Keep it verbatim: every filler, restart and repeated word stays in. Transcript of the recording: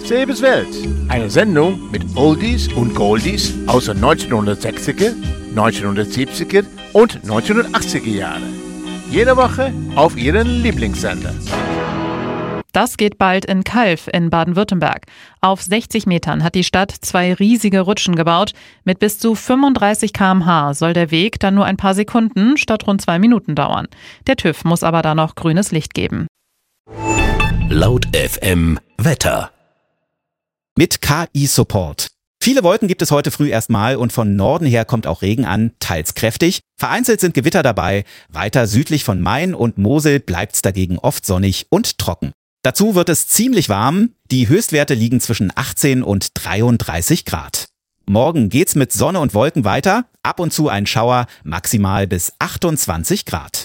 Sebes Welt, eine Sendung mit Oldies und Goldies aus den neunzehnhundertsechziger, neunzehnhundertsiebziger und neunzehnhundertachtziger Jahren. Jede Woche auf Ihren Lieblingssender. Das geht bald in Calw in Baden-Württemberg. Auf sechzig Metern hat die Stadt zwei riesige Rutschen gebaut. Mit bis zu fünfunddreißig Kilometer pro Stunde soll der Weg dann nur ein paar Sekunden statt rund zwei Minuten dauern. Der TÜV muss aber da noch grünes Licht geben. Laut F M Wetter. Mit K I-Support. Viele Wolken gibt es heute früh erstmal und von Norden her kommt auch Regen an, teils kräftig. Vereinzelt sind Gewitter dabei. Weiter südlich von Main und Mosel bleibt's dagegen oft sonnig und trocken. Dazu wird es ziemlich warm. Die Höchstwerte liegen zwischen achtzehn und dreiunddreißig Grad. Morgen geht's mit Sonne und Wolken weiter. Ab und zu ein Schauer, maximal bis achtundzwanzig Grad.